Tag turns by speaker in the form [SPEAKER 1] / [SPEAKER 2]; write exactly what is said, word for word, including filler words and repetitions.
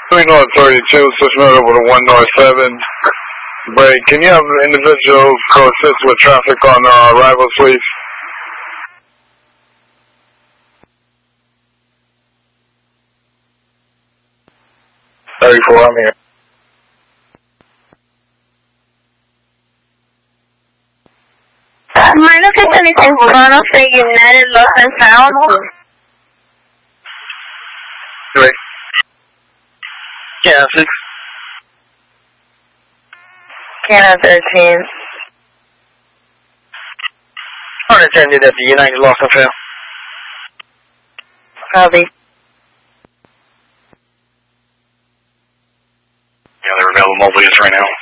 [SPEAKER 1] three North thirty-two, switching over to one North seven. Break. Can you have individuals co-assist with traffic on uh, arrivals, please? thirty-four, I'm here.
[SPEAKER 2] Minus que anything Urbano say United Lost and Found.
[SPEAKER 1] Three.
[SPEAKER 3] Yeah, six.
[SPEAKER 2] Canada thirteen.
[SPEAKER 3] Unattended at the United Lost and Found.
[SPEAKER 2] Copy.
[SPEAKER 3] Yeah, they're available multiple units right now.